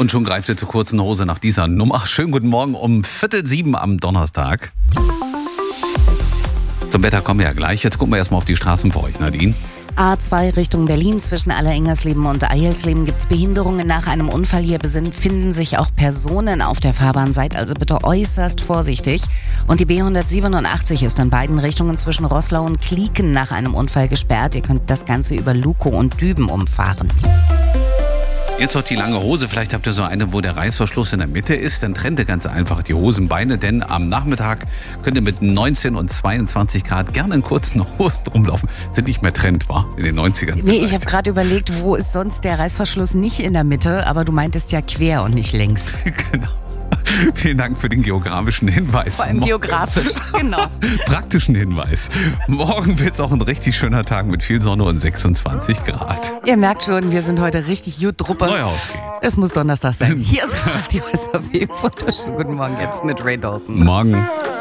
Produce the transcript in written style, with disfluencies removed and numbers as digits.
Und schon greift ihr zur kurzen Hose nach dieser Nummer. Schönen guten Morgen um 6:45 am Donnerstag. Zum Wetter kommen wir ja gleich. Jetzt gucken wir erstmal auf die Straßen für euch, Nadine. A2 Richtung Berlin zwischen Allerengersleben und Eilsleben gibt es Behinderungen nach einem Unfall. Hier befinden sich auch Personen auf der Fahrbahn. Seid also bitte äußerst vorsichtig. Und die B187 ist in beiden Richtungen zwischen Roßlau und Klieken nach einem Unfall gesperrt. Ihr könnt das Ganze über Lukow und Düben umfahren. Jetzt noch die lange Hose. Vielleicht habt ihr so eine, wo der Reißverschluss in der Mitte ist. Dann trennt ihr ganz einfach die Hosenbeine, denn am Nachmittag könnt ihr mit 19 und 22 Grad gerne in kurzen Hosen rumlaufen. Sind nicht mehr Trend, war in den 90ern. Nee, ich habe gerade überlegt, wo ist sonst der Reißverschluss nicht in der Mitte, aber du meintest ja quer und nicht längs. Genau. Vielen Dank für den geografischen Hinweis. Vor allem geografisch, genau. Praktischen Hinweis. Morgen wird es auch ein richtig schöner Tag mit viel Sonne und 26 Grad. Ihr merkt schon, wir sind heute richtig gut Truppe. Neuhaus geht. Es muss Donnerstag sein. Hier ist Radio SAW. Wunderschönen guten Morgen jetzt mit Ray Dalton. Morgen.